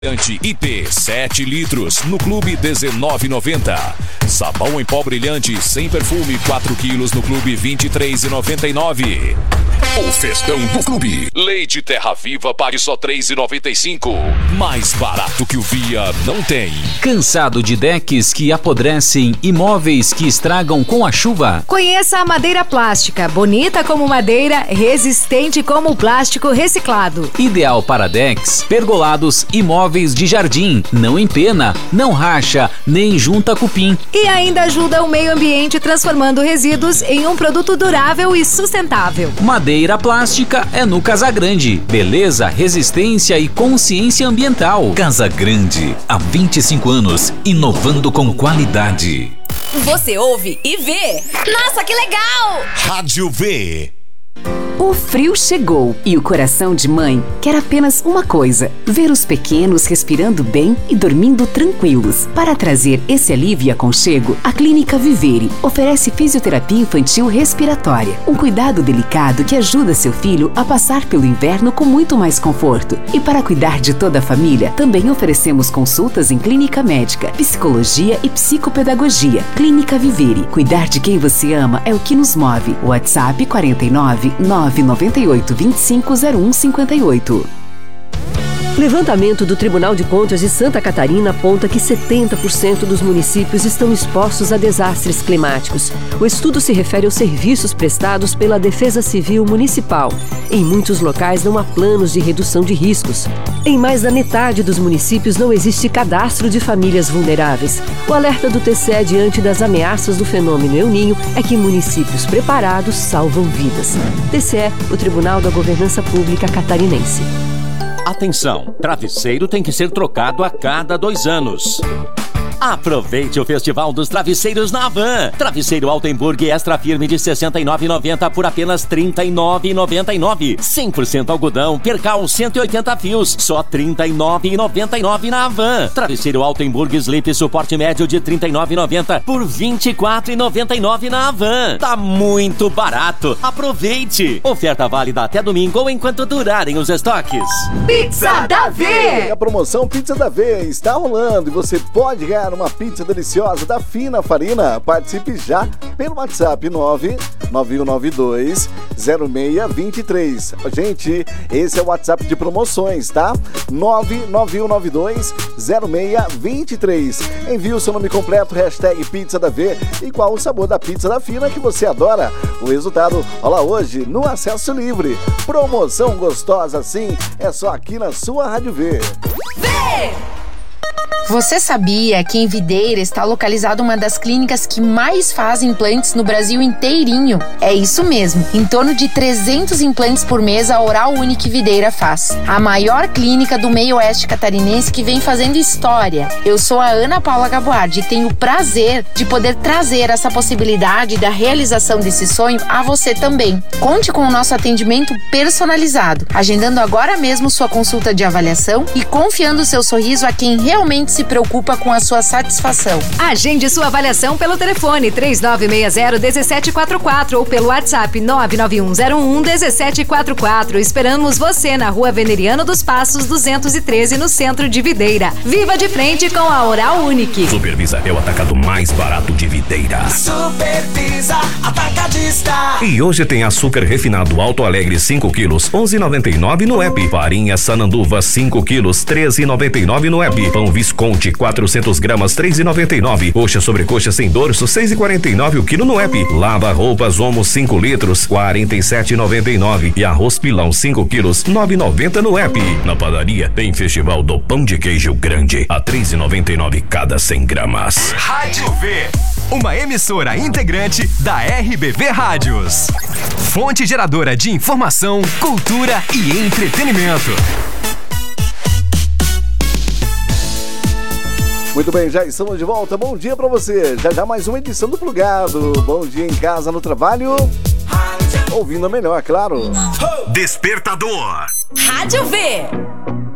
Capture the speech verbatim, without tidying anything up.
I P sete litros no Clube dezenove e noventa. Sabão em pó brilhante sem perfume quatro quilos no Clube vinte e três e noventa e nove. O festão do Clube. Leite Terra Viva pague só três e noventa e cinco. Mais barato que o Via não tem. Cansado de decks que apodrecem e móveis que estragam com a chuva? Conheça a madeira plástica, bonita como madeira, resistente como plástico reciclado. Ideal para decks, pergolados e móveis de jardim. Não empena, não racha, nem junta cupim. E ainda ajuda o meio ambiente transformando resíduos em um produto durável e sustentável. Madeira plástica é no Casagrande. Beleza, resistência e consciência ambiental. Casagrande, há vinte e cinco anos, inovando com qualidade. Você ouve e vê. Nossa, que legal! Rádio V. O frio chegou e o coração de mãe quer apenas uma coisa: ver os pequenos respirando bem e dormindo tranquilos. Para trazer esse alívio e aconchego, a Clínica Vivere oferece fisioterapia infantil respiratória, um cuidado delicado que ajuda seu filho a passar pelo inverno com muito mais conforto. E para cuidar de toda a família, também oferecemos consultas em clínica médica, psicologia e psicopedagogia. Clínica Vivere. Cuidar de quem você ama é o que nos move. WhatsApp quarenta e nove, nove nove oito, vinte e cinco, zero um cinco oito. Levantamento do Tribunal de Contas de Santa Catarina aponta que setenta por cento dos municípios estão expostos a desastres climáticos. O estudo se refere aos serviços prestados pela Defesa Civil Municipal. Em muitos locais não há planos de redução de riscos. Em mais da metade dos municípios não existe cadastro de famílias vulneráveis. O alerta do T C E diante das ameaças do fenômeno El Ninho é que municípios preparados salvam vidas. T C E, o Tribunal da Governança Pública Catarinense. Atenção, travesseiro tem que ser trocado a cada dois anos. Aproveite o Festival dos Travesseiros na Havan. Travesseiro Altenburg Extra Firme de sessenta e nove reais e noventa centavos por apenas trinta e nove reais e noventa e nove centavos. cem por cento algodão, percal cento e oitenta fios, só trinta e nove reais e noventa e nove centavos na Havan. Travesseiro Altenburg Sleep suporte médio de trinta e nove reais e noventa centavos por vinte e quatro reais e noventa e nove centavos na Havan. Tá muito barato. Aproveite. Oferta válida até domingo ou enquanto durarem os estoques. Pizza da V! A promoção Pizza da V está rolando e você pode ganhar uma pizza deliciosa da Fina Farina. Participe já pelo WhatsApp nove nove um nove dois zero seis dois três. Gente, esse é o WhatsApp de promoções, tá? nove nove um nove dois zero seis dois três. Envie o seu nome completo, hashtag Pizza da V e qual o sabor da pizza da Fina que você adora. O resultado, olha lá hoje no Acesso Livre. Promoção gostosa assim é só aqui na sua Rádio V. Vê! Você sabia que em Videira está localizada uma das clínicas que mais fazem implantes no Brasil inteirinho? É isso mesmo, em torno de trezentos implantes por mês a Oral Unique Videira faz. A maior clínica do meio oeste catarinense que vem fazendo história. Eu sou a Ana Paula Gaboardi e tenho o prazer de poder trazer essa possibilidade da realização desse sonho a você também. Conte com o nosso atendimento personalizado, agendando agora mesmo sua consulta de avaliação e confiando seu sorriso a quem realmente se preocupa com a sua satisfação. Agende sua avaliação pelo telefone três nove seis zero um sete quatro quatro ou pelo WhatsApp nove nove um zero um um sete quatro quatro. Esperamos você na Rua Veneriano dos Passos duzentos e treze, no centro de Videira. Viva de frente com a Oral Unique. Supervisa é o atacado mais barato de Videira. Supervisa Atacadista. E hoje tem açúcar refinado Alto Alegre cinco quilos, onze reais e noventa e nove no app. Farinha Sananduva cinco quilos, treze reais e noventa e nove no app. Pão Visconti quatrocentos gramas, três reais e noventa e nove. Coxa sobre coxa sem dorso, seis reais e quarenta e nove o quilo no app. Lava roupas Omo cinco litros, quarenta e sete reais e noventa e nove. E arroz pilão cinco quilos, nove reais e noventa no app. Na padaria tem Festival do Pão de Queijo Grande, a três reais e noventa e nove cada cem gramas. Rádio V, uma emissora integrante da R B V Rádios. Fonte geradora de informação, cultura e entretenimento. Muito bem, já estamos de volta. Bom dia pra você. Já já mais uma edição do Plugado. Bom dia em casa, no trabalho. Ouvindo a melhor, claro. Despertador. Rádio V.